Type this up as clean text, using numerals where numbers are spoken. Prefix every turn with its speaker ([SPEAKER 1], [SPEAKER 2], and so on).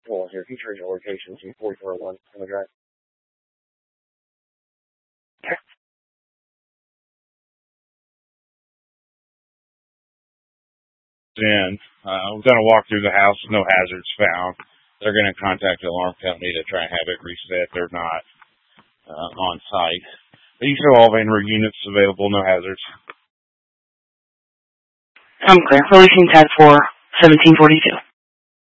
[SPEAKER 1] Cool. Here, feature your location, 4401 on the drive.
[SPEAKER 2] Okay.
[SPEAKER 3] Then, we're going to walk through the house, no hazards found. They're going to contact the alarm company to try and have it reset. They're not on site. But you show all Vandenberg units available, no hazards.
[SPEAKER 2] I'm clear. Releasing tag for 1742.